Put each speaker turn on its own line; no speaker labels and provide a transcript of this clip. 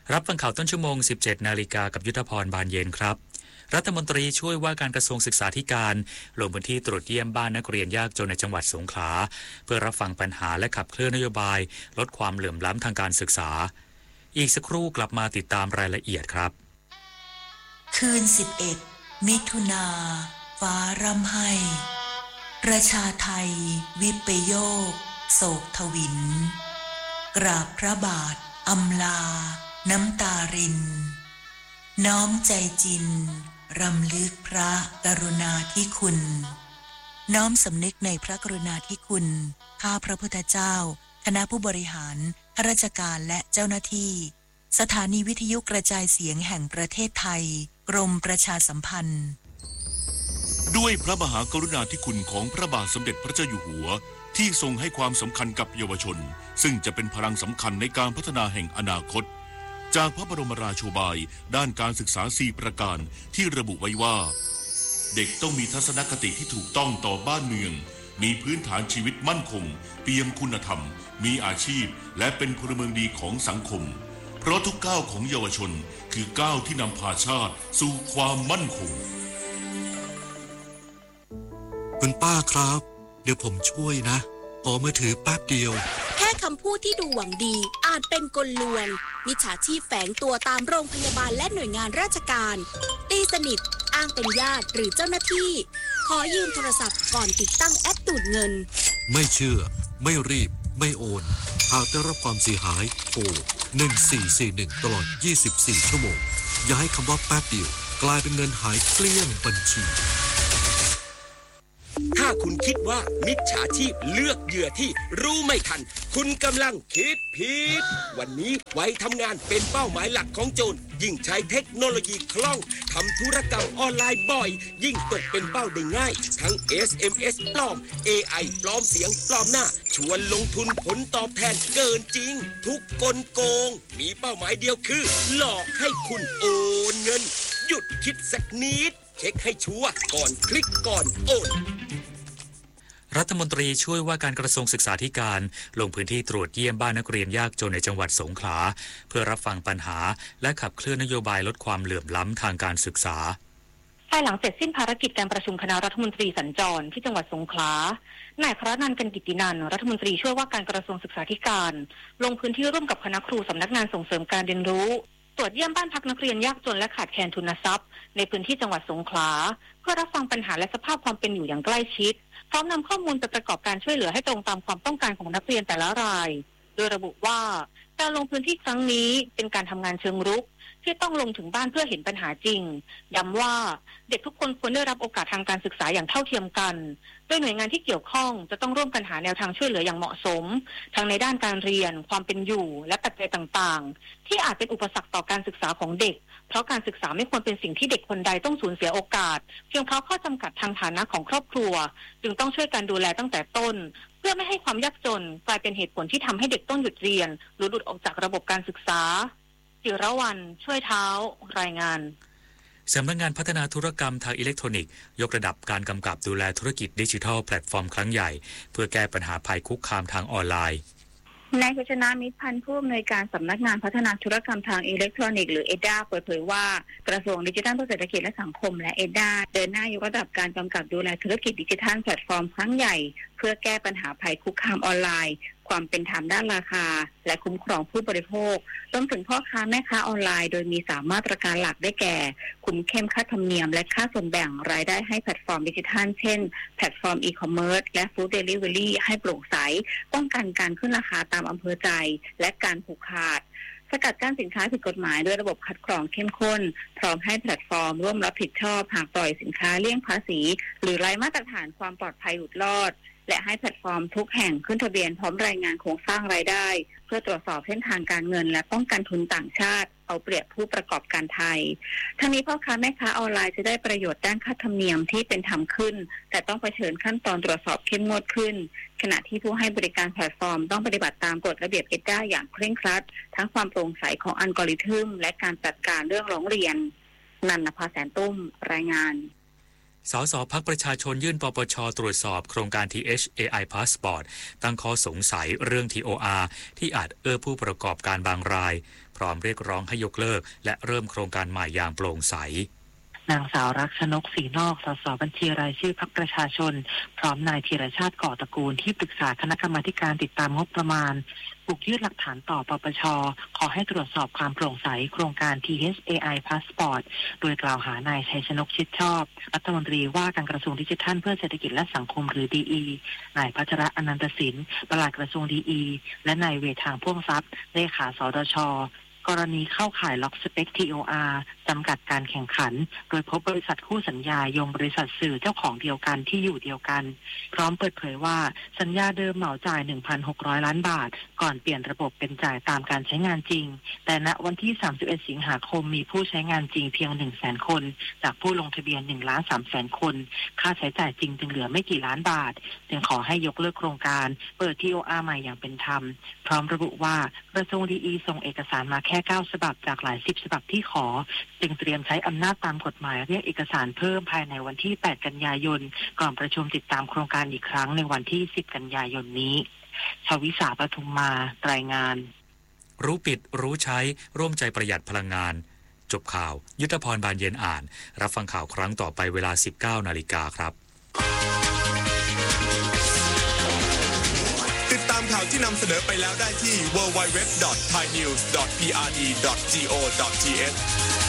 รับฟังข่าวต้นชั่วโมง 17 นาฬิกากับยุทธพรบานเย็นครับรัฐมนตรีช่วยว่าการกระทรวงศึกษาธิการลงพื้นที่ตรวจเยี่ยมบ้านนักเรียนยากจนในจังหวัดสงขลาเพื่อรับฟังปัญหาและขับเคลื่อนนโยบายลดความเหลื่อมล้ำทางการศึกษาอีกสักครู่กลับมาติดตามรายละเอียดครับ
คืน11 มิถุนาฟ้าร่ำไห้ประชาไทยวิปโยคโศกทวินกราบพระบาทอำลาน้ำตารินน้อมใจจินรำลึกพระกรุณาธิคุณน้อมสำนึกในพระกรุณาธิคุณข้าพระพุทธเจ้าคณะผู้บริหารข้าราชการและเจ้าหน้าที่สถานีวิทยุกระจายเสียงแห่งประเทศไทยกรมประชาสัมพันธ์
ด้วยพระมหากรุณาธิคุณของพระบาทสมเด็จพระเจ้าอยู่หัวที่ทรงให้ความสำคัญกับเยาวชนซึ่งจะเป็นพลังสำคัญในการพัฒนาแห่งอนาคตจากพระบรมราโชบายด้านการศึกษา4ประการที่ระบุไว้ว่าเด็กต้องมีทัศนคติที่ถูกต้องต่อบ้านเมืองมีพื้นฐานชีวิตมั่นคงเปี่ยมคุณธรรมมีอาชีพและเป็นพลเมืองดีของสังคมเพราะทุกก้าวของเยาวชนคือก้าวที่นำพาชาติสู่ความมั่นคง
คุณป้าครับเดี๋ยวผมช่วยนะขอมือถือแป๊บเดียว
แค่คำพูดที่ดูหวังดีอาจเป็นกลลวงมิจฉาชีพแฝงตัวตามโรงพยาบาลและหน่วยงานราชการตีสนิทอ้างเป็นญาติหรือเจ้าหน้าที่ขอยืมโทรศัพท์ก่อนติดตั้งแอปดูดเงิน
ไม่เชื่อไม่รีบไม่โอนหากได้รับความเสียหายโทร1441ตลอด24ชั่วโมงอย่าให้คำว่าแป๊บเดียวกลายเป็นเงินหายเกลี้ยงบัญชี
ถ้าคุณคิดว่ามิจฉาชีพเลือกเหยื่อที่รู้ไม่ทันคุณกำลังคิดผิดวันนี้ไว้ทำงานเป็นเป้าหมายหลักของโจรยิ่งใช้เทคโนโลยีคล่องทำธุรกรรมออนไลน์บ่อยยิ่งตกเป็นเป้าได้ง่ายทั้ง SMS ปลอม AI ปลอมเสียงปลอมหน้าชวนลงทุนผลตอบแทนเกินจริงทุกกลโกงมีเป้าหมายเดียวคือหลอกให้คุณโอนเงินหยุดคิดสักนิดเช็คให้ชัวร์ก่อนคลิกก่อนโอน
รัฐมนตรีช่วยว่าการกระทรวงศึกษาธิการลงพื้นที่ตรวจเยี่ยมบ้านนักเรียนยากจนในจังหวัดสงขลาเพื่อรับฟังปัญหาและขับเคลื่อนนโยบายลดความเหลื่อมล้ำทางการศึกษา
ภายหลังเสร็จสิ้นภารกิจการประชุมคณะรัฐมนตรีสัญจรที่จังหวัดสงขลานายพระนันท์ กันกิตตินันท์รัฐมนตรีช่วยว่าการกระทรวงศึกษาธิการลงพื้นที่ร่วมกับคณะครูสำนักงานส่งเสริมการเรียนรู้ตรวจเยี่ยมบ้านพักนักเรียนยากจนและขาดแคลนทุนทรัพย์ในพื้นที่จังหวัดสงขลาเพื่อรับฟังปัญหาและสภาพความเป็นอยู่อย่างใกล้ชิดพร้อมนำข้อมูลไปประกอบการช่วยเหลือให้ตรงตามความต้องการของนักเรียนแต่ละรายโดยระบุว่าการลงพื้นที่ครั้งนี้เป็นการทำงานเชิงรุกที่ต้องลงถึงบ้านเพื่อเห็นปัญหาจริงย้ำว่าเด็กทุกคนควรได้รับโอกาสทางการศึกษาอย่างเท่าเทียมกันโดยหน่วยงานที่เกี่ยวข้องจะต้องร่วมกันหาแนวทางช่วยเหลืออย่างเหมาะสมทั้งในด้านการเรียนความเป็นอยู่และปัจจัยต่างๆที่อาจเป็นอุปสรรคต่อการศึกษาของเด็กเพราะการศึกษาไม่ควรเป็นสิ่งที่เด็กคนใดต้องสูญเสียโอกาสเพียงเพราะข้อจำกัดทางฐานะของครอบครัวจึงต้องช่วยกันดูแลตั้งแต่ต้นเพื่อไม่ให้ความยากจนกลายเป็นเหตุผลที่ทำให้เด็กต้องหยุดเรียนหรือหลุดออกจากระบบการศึกษาจิรวรรณช่วยเท้ารายงาน
สำนักงานพัฒนาธุรกรรมทางอิเล็กทรอนิกส์ยกระดับการกำกับดูแลธุรกิจดิจิทัลแพลตฟอร์มครั้งใหญ่เพื่อแก้ปัญหาภัยคุกคามทางออนไลน์
นายกฤษณามิตรพันธ์ผู้อำนวยการสำนักงานพัฒนาธุรกรรมทางอิเล็กทรอนิกส์หรือ EDA เปิดเผยว่ากระทรวงดิจิทัลเพื่อเศรษฐกิจและสังคมและ EDA เดินหน้ายกระดับการกำกับดูแลธุรกิจดิจิทัลแพลตฟอร์มครั้งใหญ่เพื่อแก้ปัญหาภัยคุกคามออนไลน์ความเป็นธรรมด้านราคาและคุ้มครองผู้บริโภครวมถึงพ่อค้าแม่ค้าออนไลน์โดยมี3มาตรการหลักได้แก่คุมเข้มค่าธรรมเนียมและค่าส่วนแบ่งรายได้ให้แพลตฟอร์มดิจิทัลเช่นแพลตฟอร์มอีคอมเมิร์ซและฟู้ดเดลิเวอรี่ให้โปร่งใสป้องกันการขึ้นราคาตามอำเภอใจและการผูกขาดสกัดกั้นสินค้าผิดกฎหมายด้วยระบบคัดกรองเข้มข้นพร้อมให้แพลตฟอร์มร่วมรับผิดชอบหากปล่อยสินค้าเลี่ยงภาษีหรือไร้มาตรฐานความปลอดภัยหลุดรอดและให้แพลตฟอร์มทุกแห่งขึ้นทะเบียนพร้อมรายงานโครงสร้างรายได้เพื่อตรวจสอบเส้นทางการเงินและป้องกันทุนต่างชาติเอาเปรียบผู้ประกอบการไทยทั้งนี้พ่อค้าแม่ค้าออนไลน์จะได้ประโยชน์ด้านค่าธรรมเนียมที่เป็นธรรมขึ้นแต่ต้องเผชิญขั้นตอนตรวจสอบเข้มงวดขึ้นขณะที่ผู้ให้บริการแพลตฟอร์มต้องปฏิบัติตามกฎระเบียบ EDA อย่างเคร่งครัดทั้งความโปร่งใสของอัลกอริทึมและการจัดการเรื่องร้องเรียนนันทภาแสนตุ้มรายงาน
สสพรรคประชาชนยื่นปปช.ตรวจสอบโครงการ TH AI Passport ตั้งข้อสงสัยเรื่อง TOR ที่อาจผู้ประกอบการบางรายพร้อมเรียกร้องให้ยกเลิกและเริ่มโครงการใหม่อย่างโปร่งใส
นางสาวรักชนกศรีนอกสสบัญชีรายชื่อพรรคประชาชนพร้อมนายธีรชาติก่อตระกูลที่ปรึกษาคณะกรรมาการติดตามงบประมาณบุกยื่นหลักฐานต่อปปช.ขอให้ตรวจสอบความโปร่งใสโครงการ TH AI Passport โดยกล่าวหานายชัยชนกชิดชอบรัฐมนตรีว่าการกระทรวงดิจิทัลเพื่อเศรษฐกิจและสังคมหรือ DE นายพัชระอนันตสินปลัดกระทรวง DE และนายเวทางพ่วงทรัพย์เลขาสดช.กรณีเข้าข่ายล็อกสเปค TOR จำกัดการแข่งขันโดยพบบริษัทคู่สัญญายงบริษัทสื่อเจ้าของเดียวกันที่อยู่เดียวกันพร้อมเปิดเผยว่าสัญญาเดิมเหมาจ่าย 1,600 ล้านบาทก่อนเปลี่ยนระบบเป็นจ่ายตามการใช้งานจริงแต่ณวันที่31สิงหาคมมีผู้ใช้งานจริงเพียง 100,000 คนจากผู้ลงทะเบียน 1,300,000 คนค่าใช้จ่ายจริงจึงเหลือไม่กี่ล้านบาทจึงขอให้ยกเลิกโครงการเปิด TOR ใหม่อย่างเป็นธรรมพร้อมระบุว่ากระทรวง DE ส่งเอกสารมาแค่9ฉบับจากหลาย10ฉบับที่ขอจึงเตรียมใช้อำนาจตามกฎหมายเรียกเอกสารเพิ่มภายในวันที่8กันยายนก่อนประชุมติดตามโครงการอีกครั้งในวันที่10กันยายนนี้ชวิสาปทุมมารายงาน
รู้ปิดรู้ใช้ร่วมใจประหยัดพลังงานจบข่าวยุทธพรบานเย็นอ่านรับฟังข่าวครั้งต่อไปเวลา 19 นาฬิกาครับ
ติดตามข่าวที่นำเสนอไปแล้วได้ที่ www.thainews.prd.go.th